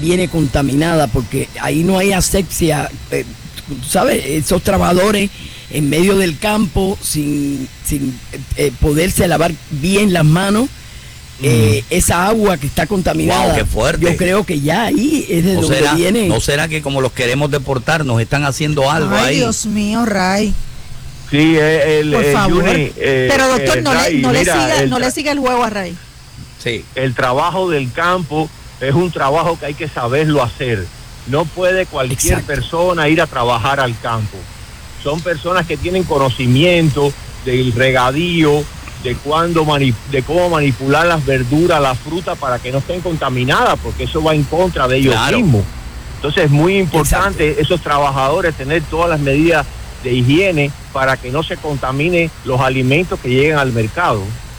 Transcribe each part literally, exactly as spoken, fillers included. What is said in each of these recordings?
viene contaminada, porque ahí no hay asepsia, eh, ¿sabes? Esos trabajadores en medio del campo sin, sin eh, poderse lavar bien las manos. Eh, mm. Esa agua que está contaminada, wow, qué fuerte. Yo creo que ya ahí es de ¿No donde será, viene. ¿No será que como los queremos deportar nos están haciendo algo Ay, ahí? Dios mío, Ray. Sí, el, por el, favor. Yuni, eh, pero doctor, eh, no, Ray, le, no, mira, le siga, el, no le siga el juego a Ray. Sí. El trabajo del campo es un trabajo que hay que saberlo hacer. No puede cualquier Exacto. persona ir a trabajar al campo. Son personas que tienen conocimiento del regadío, de cuándo mani- de cómo manipular las verduras, la fruta para que no estén contaminadas, porque eso va en contra de ellos claro. mismos. Entonces es muy importante Exacto. esos trabajadores tener todas las medidas de higiene para que no se contaminen los alimentos que lleguen al mercado.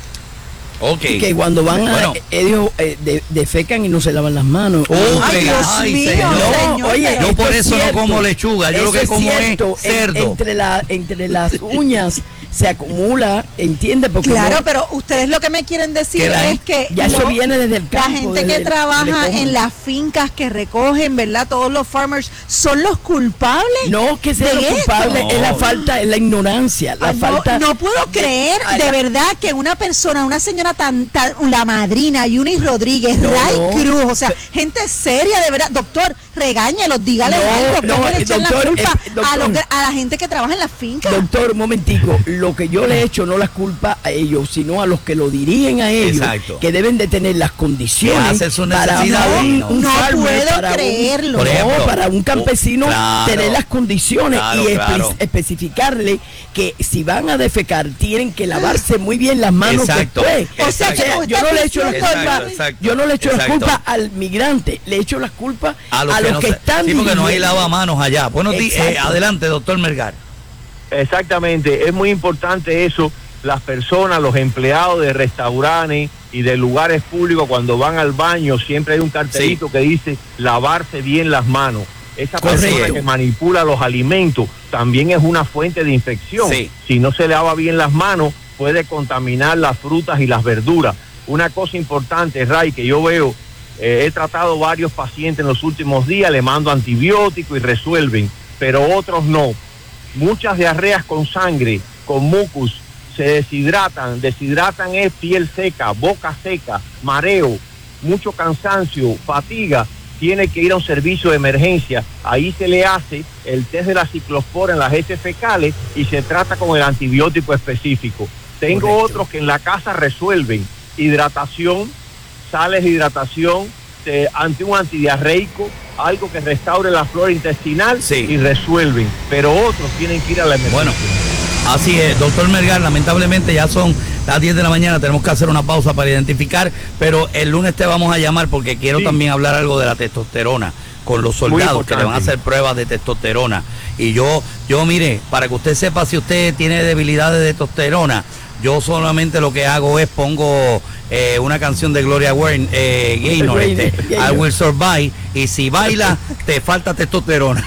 Okay. Y que cuando van bueno. a ellos eh, de, defecan y no se lavan las manos. Oh, ay, Dios ay, mío, señor. señor. Oye, yo por eso cierto. no como lechuga, yo eso lo que es como cierto. es cerdo. En, entre, la, entre las uñas se acumula, ¿entiendes? Porque claro, no, pero ustedes lo que me quieren decir que la, es que ya no, eso viene desde el campo. La gente que el, trabaja en las fincas que recogen, ¿verdad? Todos los farmers son los culpables. No, que sea los culpables, no. es la falta, es la ignorancia, la Ay, falta. No, no puedo creer de, de verdad que una persona, una señora tan, tan la madrina, Yunis Rodríguez, no, Ray no. Cruz, o sea, gente seria, de verdad. Doctor, regáñelos, dígale no, algo, no, no le echen la culpa eh, doctor, a, lo que, a la gente que trabaja en las fincas. Doctor, un momentico, lo que yo le he hecho no la culpa a ellos, sino a los que lo dirigen a ellos, Exacto. que deben de tener las condiciones para un, no, un no farmer, puedo para creerlo. Un, Por ejemplo, no, para un campesino claro, tener las condiciones claro, y claro. espe- especificarle que si van a defecar tienen que lavarse muy bien las manos exacto, después. Exacto. O sea, que yo no le echo la culpa, exacto, yo no le echo exacto. la culpa al migrante, le echo las culpas a los a que, los no que se, están sí, porque no hay lavamanos allá. Bueno, eh, adelante, doctor Melgar. Exactamente, es muy importante eso. Las personas, los empleados de restaurantes y de lugares públicos, cuando van al baño, siempre hay un cartelito sí. que dice lavarse bien las manos. Esa Correcto. persona que manipula los alimentos también es una fuente de infección. Sí. Si no se lava bien las manos, puede contaminar las frutas y las verduras. Una cosa importante, Ray, que yo veo, eh, he tratado varios pacientes en los últimos días, le mando antibióticos y resuelven, pero otros no. Muchas diarreas con sangre, con mucus, se deshidratan, deshidratan es piel seca, boca seca, mareo, mucho cansancio, fatiga, tiene que ir a un servicio de emergencia. Ahí se le hace el test de la ciclospora en las heces fecales y se trata con el antibiótico específico. Tengo Correcto. otros que en la casa resuelven hidratación, sales de hidratación, eh, ante un antidiarreico, algo que restaure la flora intestinal sí. y resuelven, pero otros tienen que ir a la emergencia. Bueno. Así es, doctor Melgar, lamentablemente ya son las diez de la mañana, tenemos que hacer una pausa para identificar, pero el lunes te vamos a llamar porque quiero sí. también hablar algo de la testosterona con los soldados que le van a hacer pruebas de testosterona. Y yo, yo mire, para que usted sepa si usted tiene debilidades de testosterona, yo solamente lo que hago es pongo eh, una canción de Gloria Gaynor, eh, Gaynor este, I Will Survive, y si baila te falta testosterona.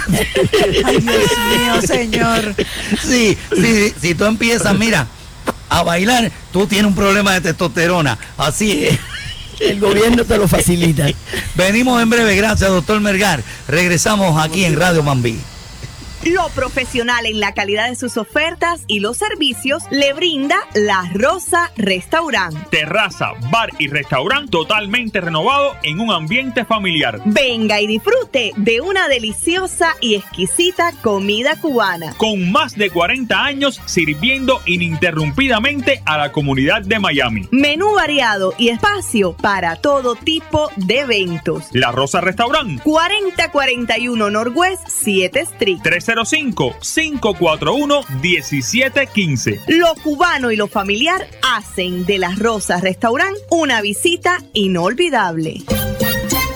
Ay, Dios mío, señor. Sí, sí, si tú empiezas, mira, a bailar, tú tienes un problema de testosterona. Así es. El gobierno te lo facilita. Venimos en breve, gracias, doctor Melgar. Regresamos aquí en Radio Mambí. Lo profesional en la calidad de sus ofertas y los servicios le brinda La Rosa Restaurant. Terraza, bar y restaurante totalmente renovado en un ambiente familiar. Venga y disfrute de una deliciosa y exquisita comida cubana. Con más de cuarenta años sirviendo ininterrumpidamente a la comunidad de Miami. Menú variado y espacio para todo tipo de eventos. La Rosa Restaurant. cuarenta cuarenta y uno Northwest siete Street. tres cero cinco, cinco cuatro uno, uno siete uno cinco. Lo cubano y lo familiar hacen de La Rosa Restaurant una visita inolvidable.